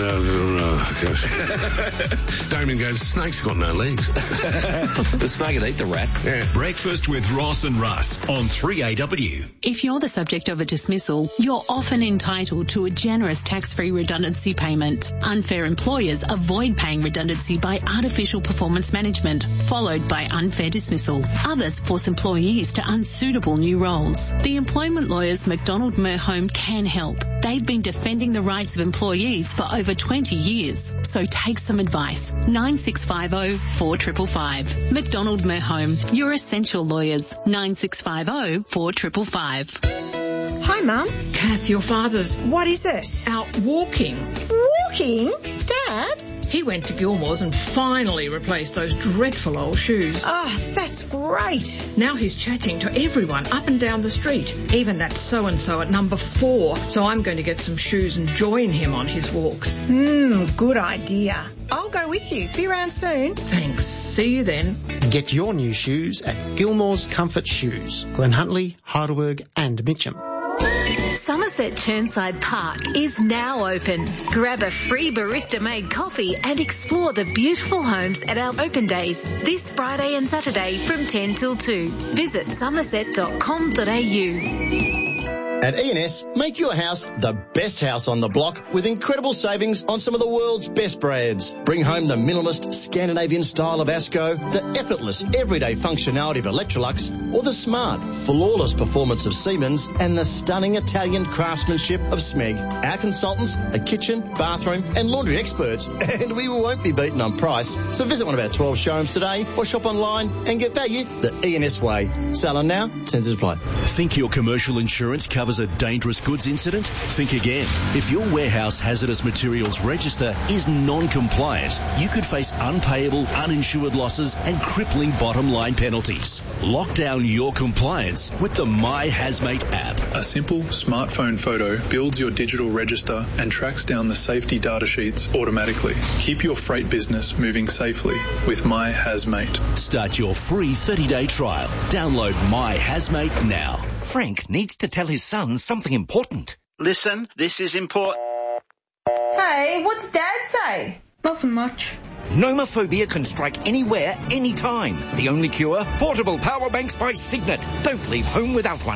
Damien goes, snake's got no legs. The snake would eat the rat. Yeah. Breakfast with Ross and Rusk on 3AW. If you're the subject of a dismissal, you're often entitled to a generous tax-free redundancy payment. Unfair employers avoid paying redundancy by artificial performance management, followed by unfair dismissal. Others force employees to unsuitable new roles. The employment lawyers McDonald Merhome can help. They've been defending the rights of employees for over 20 years. So take some advice. 9650 4555. McDonald Merhome, your essential lawyers. 9650 4555. Hi, Mum. Kath, your father's... What is it? Out walking. Walking? Dad? He went to Gilmore's and finally replaced those dreadful old shoes. Oh, that's great. Now he's chatting to everyone up and down the street, even that so-and-so at number 4. So I'm going to get some shoes and join him on his walks. Good idea. I'll go with you. Be around soon. Thanks. See you then. Get your new shoes at Gilmore's Comfort Shoes, Glen Huntly, Heidelberg and Mitcham. Somerset Churnside Park is now open. Grab a free barista-made coffee and explore the beautiful homes at our open days this Friday and Saturday from 10 till 2. Visit somerset.com.au. At E&S, make your house the best house on the block with incredible savings on some of the world's best brands. Bring home the minimalist Scandinavian style of Asco, the effortless everyday functionality of Electrolux, or the smart, flawless performance of Siemens and the stunning Italian craftsmanship of Smeg. Our consultants are kitchen, bathroom and laundry experts, and we won't be beaten on price. So visit one of our 12 showrooms today or shop online and get value the E&S way. Selling now, terms apply. Think your commercial insurance covers a dangerous goods incident? Think again. If your warehouse hazardous materials register is non-compliant, you could face unpayable, uninsured losses and crippling bottom line penalties. Lock down your compliance with the My Hazmate app. A simple smartphone photo builds your digital register and tracks down the safety data sheets automatically. Keep your freight business moving safely with My Hazmate. Start your free 30-day trial. Download My Hazmate now. Frank needs to tell his son something important. Listen, this is important. Hey, what's Dad say? Nothing much. Nomophobia can strike anywhere, anytime. The only cure? Portable power banks by Signet. Don't leave home without one.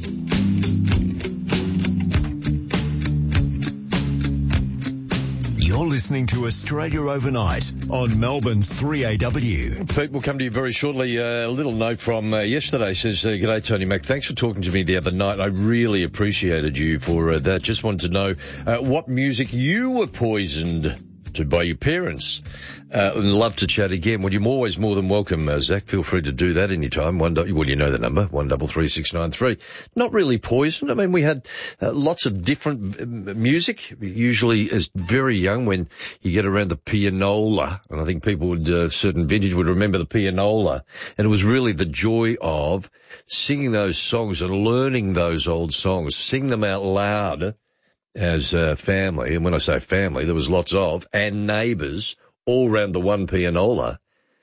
You're listening to Australia Overnight on Melbourne's 3AW. Pete, we'll come to you very shortly. A little note from yesterday says, G'day, Tony Mac. Thanks for talking to me the other night. I really appreciated you for that. Just wanted to know what music you were poisoned to by your parents. And love to chat again. Well, you're always more than welcome, Zach. Feel free to do that anytime. Well, you know the number, 133693. Not really poison. I mean, we had lots of different music, usually as very young when you get around the pianola. And I think people would, certain vintage would remember the pianola. And it was really the joy of singing those songs and learning those old songs, sing them out loud as family. And when I say family, there was lots of, and neighbours all round the 1 pianola,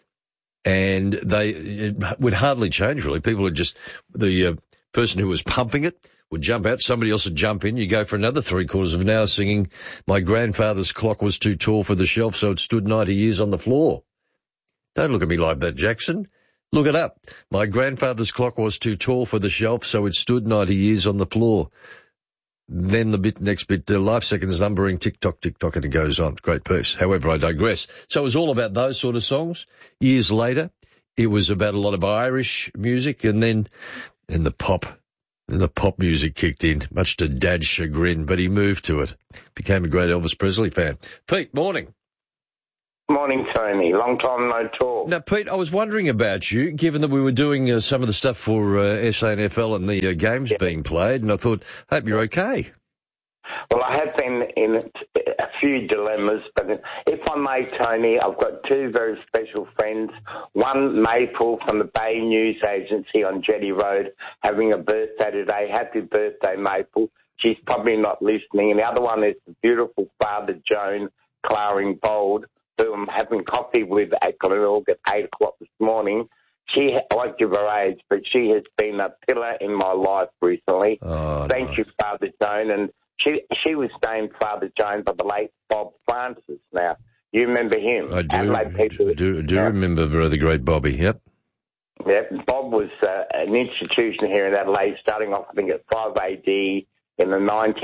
and it would hardly change, really. People would just, the person who was pumping it would jump out, somebody else would jump in, you go for another 3/4 of an hour singing, my grandfather's clock was too tall for the shelf, so it stood 90 years on the floor. Don't look at me like that, Jackson. Look it up. My grandfather's clock was too tall for the shelf, so it stood 90 years on the floor. Then the next bit, life seconds numbering, tick-tock, tick-tock, and it goes on. Great piece. However, I digress. So it was all about those sort of songs. Years later, it was about a lot of Irish music, and then the pop music kicked in, much to Dad's chagrin, but he moved to it. Became a great Elvis Presley fan. Pete, morning. Morning, Tony. Long time no talk. Now, Pete, I was wondering about you, given that we were doing some of the stuff for SANFL and the games being played, and I thought, hope you're okay. Well, I have been in a few dilemmas, but if I may, Tony, I've got two very special friends. One, Maple from the Bay News Agency on Jetty Road, having a birthday today. Happy birthday, Maple. She's probably not listening. And the other one is the beautiful Father Joan Claring Bold, who I'm having coffee with at Glenelg at 8 o'clock this morning. I won't give her age, but she has been a pillar in my life recently. Oh, Thank you, Father Joan. And she was named Father Joan by the late Bob Francis. Now, you remember him? I do remember the great Bobby, yep. Yep, Bob was an institution here in Adelaide, starting off, I think, at 5 AD in the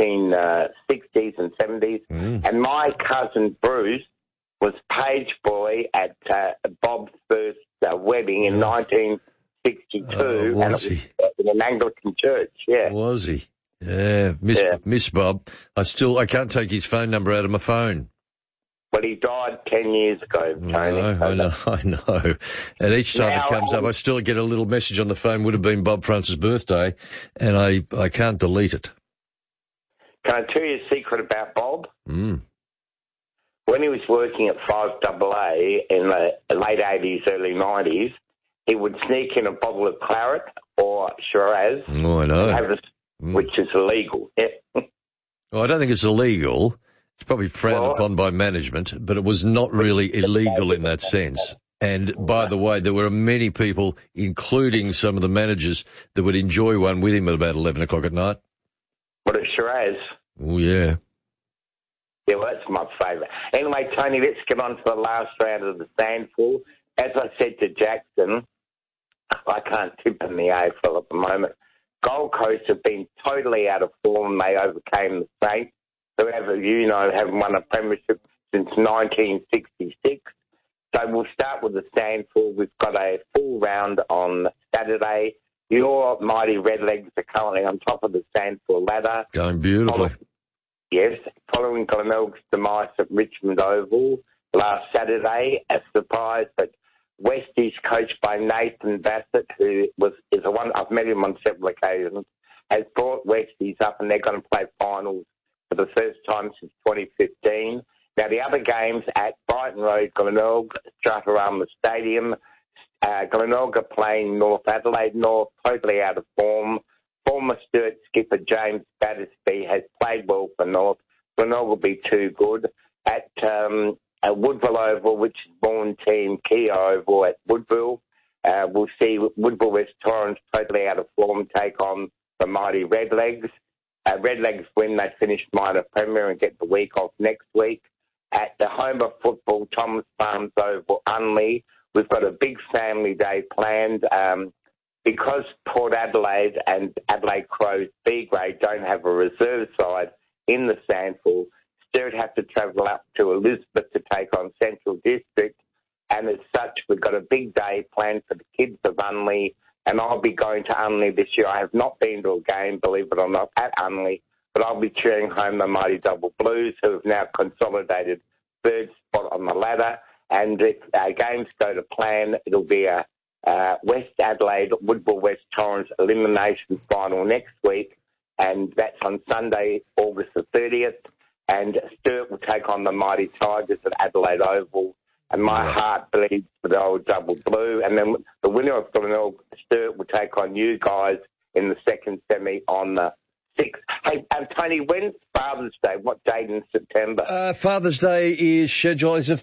1960s and 70s. And my cousin Bruce was page boy at Bob's first wedding in 1962, and it was in an Anglican church, yeah. Was he? Yeah, Miss Bob. I can't take his phone number out of my phone. Well, he died 10 years ago, Tony. I know. And each time it comes up, I still get a little message on the phone, would have been Bob Francis' birthday, and I can't delete it. Can I tell you a secret about Bob? When he was working at 5AA in the late 80s, early 90s, he would sneak in a bottle of claret or Shiraz. Oh, I know. Which is illegal. Well, I don't think it's illegal. It's probably frowned upon by management, but it was not really illegal in that sense. And by the way, there were many people, including some of the managers, that would enjoy one with him at about 11 o'clock at night. What, a Shiraz? Oh, yeah. Yeah, well, that's my favourite. Anyway, Tony, let's get on to the last round of the Sandful. As I said to Jackson, I can't tip in the AFL at the moment. Gold Coast have been totally out of form. They overcame the Saints, who, as you know, haven't won a premiership since 1966. So we'll start with the Sandful. We've got a full round on Saturday. Your mighty Redlegs are currently on top of the Sandful ladder. Going beautifully. Following Glenelg's demise at Richmond Oval last Saturday, a surprise that Westies, coached by Nathan Bassett, I've met him on several occasions, has brought Westies up, and they're going to play finals for the first time since 2015. Now, the other games at Brighton Road, Glenelg, Strathorama Stadium, Glenelg are playing North Adelaide. North totally out of form. Former Sturt skipper James Battersby has played well for North. Glenelg will be too good. At Woodville Oval, which is Vaughan team Kia Oval at Woodville, we'll see Woodville West Torrens totally out of form take on the mighty Redlegs. Redlegs win, they finish minor premier and get the week off next week. At the home of football, Thomas Farms Oval, Unley, we've got a big family day planned. Because Port Adelaide and Adelaide Crows B grade don't have a reserve side in the Sandful, Sturt have to travel up to Elizabeth to take on Central District, and as such, we've got a big day planned for the kids of Unley, and I'll be going to Unley this year. I have not been to a game, believe it or not, at Unley, but I'll be cheering home the mighty Double Blues, who have now consolidated third spot on the ladder, and if games go to plan, it'll be a West Adelaide, Woodville West Torrens elimination final next week, and that's on Sunday, August the 30th. And Sturt will take on the mighty Tigers at Adelaide Oval. And my heart bleeds for the old Double Blue. And then the winner of Glenelg, Sturt, will take on you guys in the second semi on 6th. Hey, Tony, when's Father's Day? What date in September? Father's Day is scheduled. Is it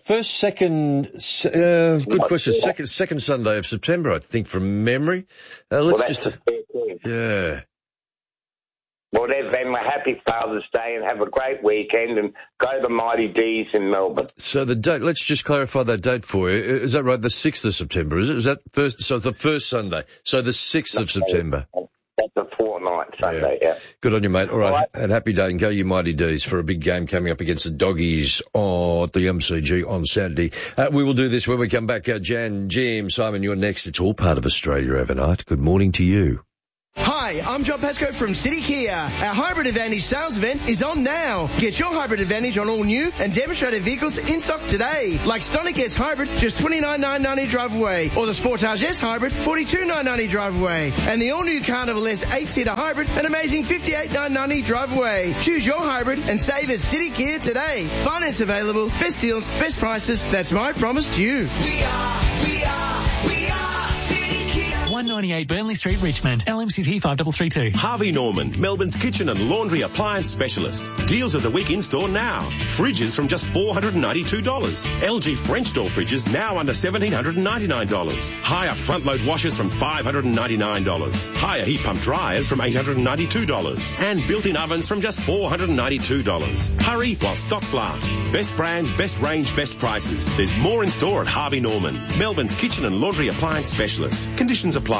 good question. Second Sunday of September, I think, from memory. That's the 13th. Yeah. Well, then, happy Father's Day and have a great weekend and go to Mighty D's in Melbourne. So the date, let's just clarify that date for you. Is that right? The 6th of September, is it? Is that first? So the first Sunday. So the 6th of September. That's a fortnight Sunday, yeah. Good on you, mate. All right. And happy day and go you Mighty D's for a big game coming up against the Doggies at the MCG on Saturday. We will do this when we come back. Jan, Jim, Simon, you're next. It's all part of Australia overnight. Good morning to you. Hi, I'm John Pascoe from City Kia. Our Hybrid Advantage sales event is on now. Get your Hybrid Advantage on all new and demonstrated vehicles in stock today. Like Stonic S Hybrid, just $29,990 drive away. Or the Sportage S Hybrid, $42,990 drive away. And the all-new Carnival S 8-seater Hybrid, an amazing $58,990 drive away. Choose your hybrid and save at City Kia today. Finance available, best deals, best prices. That's my promise to you. We are City Kia. 198 Burnley Street, Richmond. LMCT 5332. Harvey Norman, Melbourne's kitchen and laundry appliance specialist. Deals of the week in store now. Fridges from just $492. LG French door fridges now under $1,799. Higher front load washers from $599. Higher heat pump dryers from $892. And built-in ovens from just $492. Hurry while stocks last. Best brands, best range, best prices. There's more in store at Harvey Norman, Melbourne's kitchen and laundry appliance specialist. Conditions apply.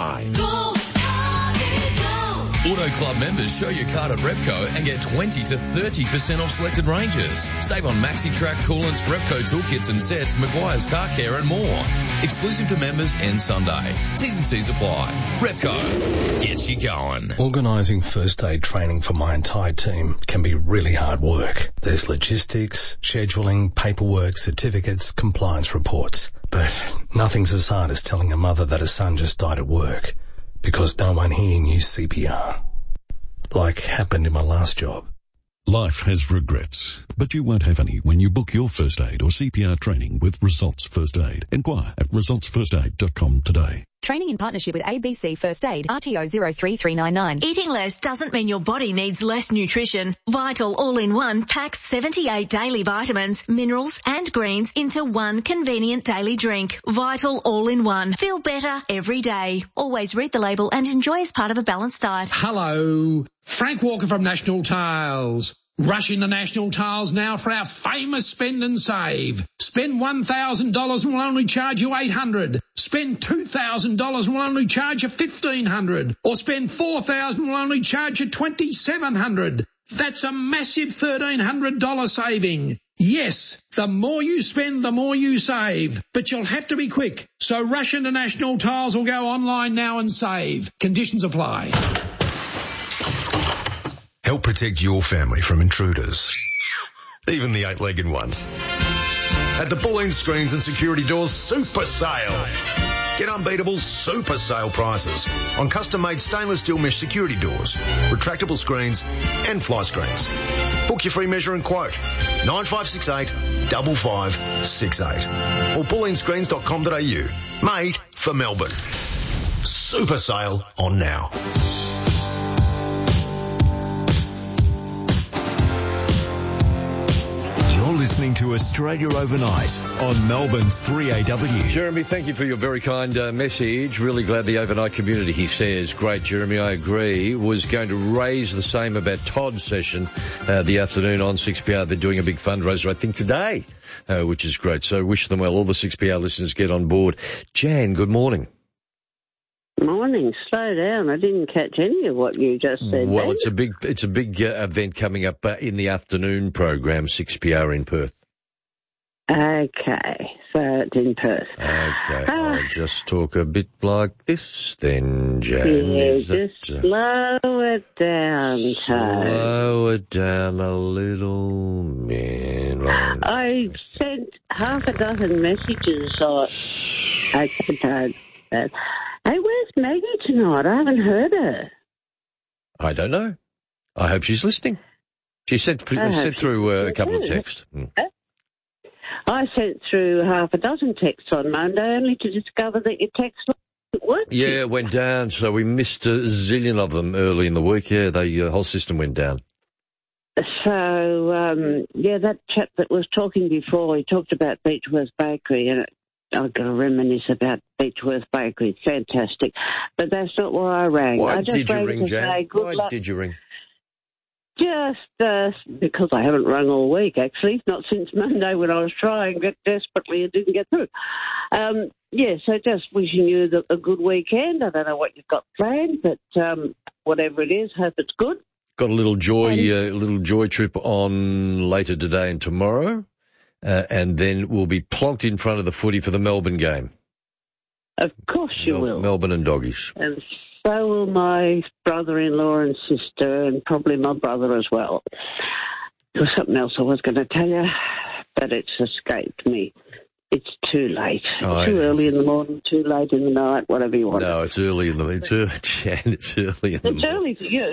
Auto Club members show your card at Repco and get 20 to 30% off selected ranges. Save on MaxiTrack, coolants, Repco toolkits and sets, Maguire's Car Care and more. Exclusive to members end Sunday. T's and C's apply. Repco gets you going. Organising first aid training for my entire team can be really hard work. There's logistics, scheduling, paperwork, certificates, compliance reports. But nothing's as hard as telling a mother that her son just died at work because no one here knew CPR. Like happened in my last job. Life has regrets, but you won't have any when you book your first aid or CPR training with Results First Aid. Inquire at resultsfirstaid.com today. Training in partnership with ABC First Aid, RTO 03399. Eating less doesn't mean your body needs less nutrition. Vital All-in-One packs 78 daily vitamins, minerals and greens into one convenient daily drink. Vital All-in-One. Feel better every day. Always read the label and enjoy as part of a balanced diet. Hello, Frank Walker from National Tiles. Rush into National Tiles now for our famous spend and save. Spend $1,000 and we'll only charge you $800. Spend $2,000 and we'll only charge you $1,500. Or spend $4,000 and we'll only charge you $2,700. That's a massive $1,300 saving. Yes, the more you spend, the more you save. But you'll have to be quick. So rush into National Tiles or go online now and save. Conditions apply. Help protect your family from intruders, even the 8-legged ones. At the Bulleen Screens and Security Doors Super Sale. Get unbeatable super sale prices on custom-made stainless steel mesh security doors, retractable screens and fly screens. Book your free measure and quote 9568 5568 or bulleenscreens.com.au. Made for Melbourne. Super sale on now. Listening to Australia Overnight on Melbourne's 3AW. Jeremy, thank you for your very kind message. Really glad the overnight community, he says. Great, Jeremy, I agree. Was going to raise the same about Todd's session the afternoon on 6PR. They're doing a big fundraiser, I think, today, which is great. So wish them well. All the 6PR listeners get on board. Jan, good morning. Morning. Slow down. I didn't catch any of what you just said. Well, it's a big event coming up in the afternoon program, 6PR in Perth. Okay, so it's in Perth. Okay, I'll just talk a bit like this then, Jan. Yeah, just slow it down, Toad. Slow it down a little, man. I sent half a dozen messages on. Okay, Toad. Hey, where's Maggie tonight? I haven't heard her. I don't know. I hope she's listening. She sent through a couple of texts. I sent through half a dozen texts on Monday only to discover that your text line What? Yeah, it went down, so we missed a zillion of them early in the week. Yeah, the whole system went down. So, that chap that was talking before, he talked about Beechworth Bakery, and I've got to reminisce about Beechworth Bakery. Fantastic. But that's not why I rang. Why I just did you rang ring, to Jan? say good Why luck. did you ring? Just because I haven't rung all week, actually. Not since Monday when I was trying desperately and didn't get through. So just wishing you a good weekend. I don't know what you've got planned, but whatever it is, hope it's good. Got a little joy trip on later today and tomorrow, and then we'll be plonked in front of the footy for the Melbourne game. Of course you will. Melbourne and Doggies. And so will my brother-in-law and sister, and probably my brother as well. There was something else I was going to tell you, but it's escaped me. It's too late. Too early in the morning, too late in the night, whatever you want. No, it's early in the morning. It's early in the morning. It's early for you.